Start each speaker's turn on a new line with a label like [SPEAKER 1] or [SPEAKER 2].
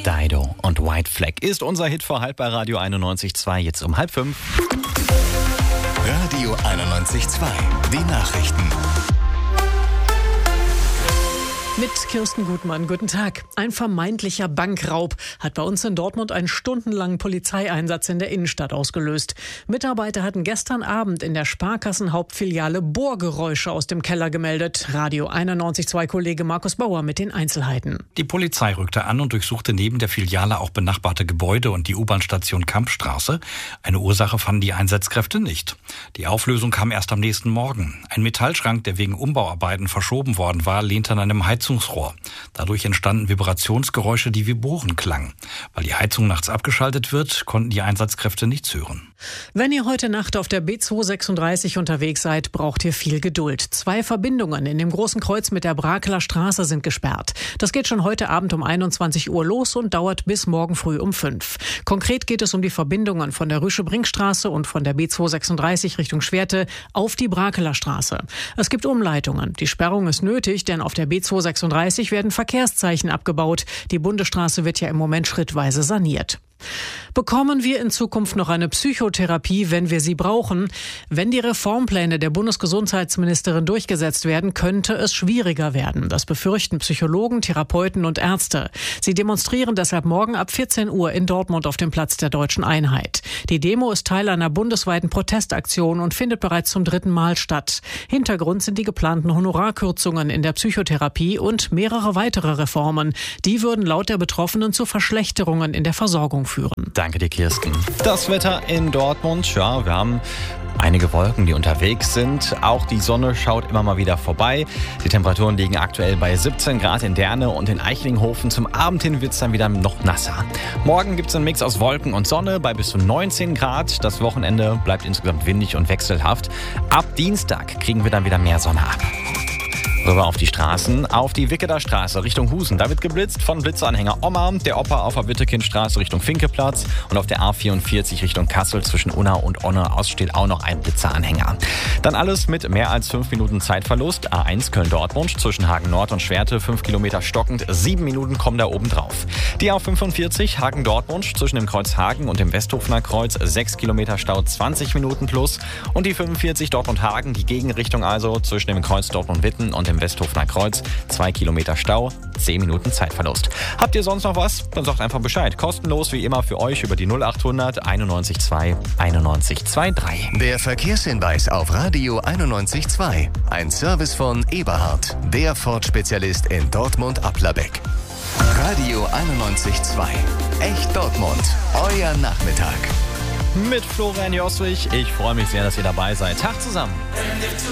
[SPEAKER 1] Dido und White Flag ist unser Hit vor halb bei Radio 91.2, jetzt um 4:30.
[SPEAKER 2] Radio 91.2, die Nachrichten.
[SPEAKER 3] Mit Kirsten Gutmann, guten Tag. Ein vermeintlicher Bankraub hat bei uns in Dortmund einen stundenlangen Polizeieinsatz in der Innenstadt ausgelöst. Mitarbeiter hatten gestern Abend in der Sparkassenhauptfiliale Bohrgeräusche aus dem Keller gemeldet. Radio 91.2 Kollege Markus Bauer mit den Einzelheiten.
[SPEAKER 4] Die Polizei rückte an und durchsuchte neben der Filiale auch benachbarte Gebäude und die U-Bahn-Station Kampstraße. Eine Ursache fanden die Einsatzkräfte nicht. Die Auflösung kam erst am nächsten Morgen. Ein Metallschrank, der wegen Umbauarbeiten verschoben worden war, lehnte an einem Heizungsrohr. Dadurch entstanden Vibrationsgeräusche, die wie Bohren klangen. Weil die Heizung nachts abgeschaltet wird, konnten die Einsatzkräfte nichts hören.
[SPEAKER 3] Wenn ihr heute Nacht auf der B236 unterwegs seid, braucht ihr viel Geduld. 2 Verbindungen in dem Großen Kreuz mit der Brakeler Straße sind gesperrt. Das geht schon heute Abend um 21 Uhr los und dauert bis morgen früh um 5. Konkret geht es um die Verbindungen von der Rüsche-Brinkstraße und von der B236 Richtung Schwerte auf die Brakeler Straße. Es gibt Umleitungen. Die Sperrung ist nötig, denn auf der B236 werden Verkehrszeichen abgebaut. Die Bundesstraße wird ja im Moment schrittweise saniert. Bekommen wir in Zukunft noch eine Psychotherapie, wenn wir sie brauchen? Wenn die Reformpläne der Bundesgesundheitsministerin durchgesetzt werden, könnte es schwieriger werden. Das befürchten Psychologen, Therapeuten und Ärzte. Sie demonstrieren deshalb morgen ab 14 Uhr in Dortmund auf dem Platz der Deutschen Einheit. Die Demo ist Teil einer bundesweiten Protestaktion und findet bereits zum 3. Mal statt. Hintergrund sind die geplanten Honorarkürzungen in der Psychotherapie und mehrere weitere Reformen. Die würden laut der Betroffenen zu Verschlechterungen in der Versorgung führen.
[SPEAKER 1] Danke dir, Kirsten. Das Wetter in Dortmund, ja, wir haben einige Wolken, die unterwegs sind. Auch die Sonne schaut immer mal wieder vorbei. Die Temperaturen liegen aktuell bei 17 Grad in Derne und in Eichlinghofen. Zum Abend hin wird es dann wieder noch nasser. Morgen gibt es einen Mix aus Wolken und Sonne bei bis zu 19 Grad. Das Wochenende bleibt insgesamt windig und wechselhaft. Ab Dienstag kriegen wir dann wieder mehr Sonne ab. Rüber auf die Straßen, auf die Wicketer Straße Richtung Husen. Da wird geblitzt von Blitzeranhänger Oma, der Opa auf der Wittekindstraße Richtung Finkeplatz und auf der A44 Richtung Kassel zwischen Unna und Onne Ost steht auch noch ein Blitzeranhänger. Dann alles mit mehr als 5 Minuten Zeitverlust. A1 Köln-Dortmund zwischen Hagen-Nord und Schwerte 5 Kilometer stockend, 7 Minuten kommen da oben drauf. Die A45 Hagen-Dortmund zwischen dem Kreuz Hagen und dem Westhofener Kreuz 6 Kilometer Stau, 20 Minuten plus. Und die 45 Dortmund-Hagen, die Gegenrichtung also zwischen dem Kreuz Dortmund-Witten und dem Westhofener Kreuz, 2 Kilometer Stau, 10 Minuten Zeitverlust. Habt ihr sonst noch was? Dann sagt einfach Bescheid. Kostenlos wie immer für euch über die 0800 91.2 91.23.
[SPEAKER 2] Der Verkehrshinweis auf Radio 91.2. Ein Service von Eberhard, der Ford-Spezialist in Dortmund-Applerbeck. Radio 91.2. Echt Dortmund. Euer Nachmittag.
[SPEAKER 1] Mit Florian Joswig. Ich freue mich sehr, dass ihr dabei seid. Tag zusammen.